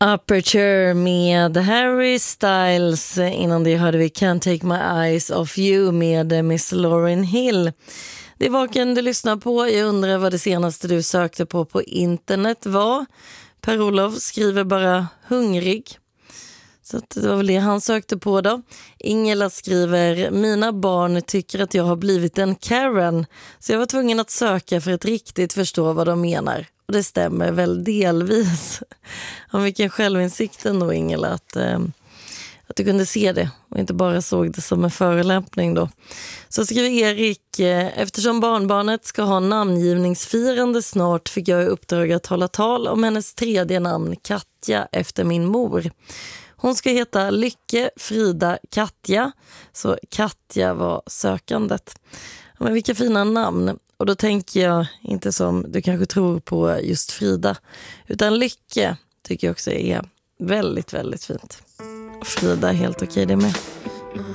Aperture med Harry Styles. Innan det hörde vi Can't Take My Eyes Off You med Miss Lauryn Hill. Det är Vaken du lyssnar på. Jag undrar vad det senaste du sökte på internet var. Per-Olof skriver bara hungrig. Så att det var väl det han sökte på då. Ingela skriver: mina barn tycker att jag har blivit en Karen. Så jag var tvungen att söka för att riktigt förstå vad de menar. Och det stämmer väl delvis. Om vilken självinsikt ändå, Ingela, att du kunde se det och inte bara såg det som en förolämpning då. Så skriver Erik: eftersom barnbarnet ska ha namngivningsfirande snart fick jag i uppdrag att hålla tal om hennes tredje namn, Katja, efter min mor. Hon ska heta Lycke, Frida, Katja. Så Katja var sökandet. Men vilka fina namn. Och då tänker jag inte som du kanske tror på just Frida. Utan Lycke tycker jag också är väldigt, väldigt fint. Och Frida är helt okej det med.